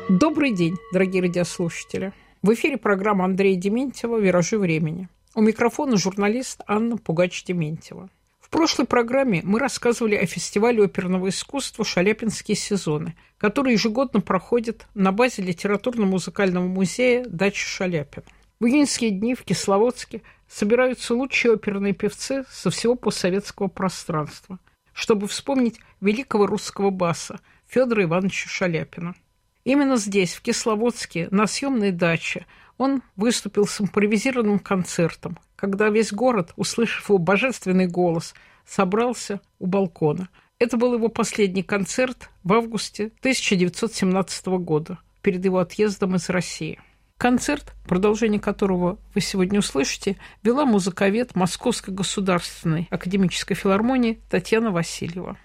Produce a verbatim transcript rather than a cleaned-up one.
Добрый день, дорогие радиослушатели. В эфире программа Андрея Дементьева «Виражи времени». У микрофона журналист Анна Пугач-Дементьева. В прошлой программе мы рассказывали о фестивале оперного искусства «Шаляпинские сезоны», который ежегодно проходит на базе литературно-музыкального музея «Дача Шаляпина». В июньские дни в Кисловодске собираются лучшие оперные певцы со всего постсоветского пространства, чтобы вспомнить великого русского баса Федора Ивановича Шаляпина. Именно здесь, в Кисловодске, на съемной даче, он выступил с импровизированным концертом, когда весь город, услышав его божественный голос, собрался у балкона. Это был его последний концерт в августе тысяча девятьсот семнадцатого года, перед его отъездом из России. Концерт, продолжение которого вы сегодня услышите, вела музыковед Московской государственной академической филармонии Татьяна Васильева.